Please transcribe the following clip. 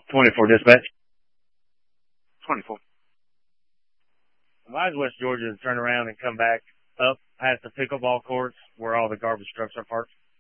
24 dispatch. 24. Why is West Georgia to turn around and come back up past the pickleball courts where all the garbage trucks are parked?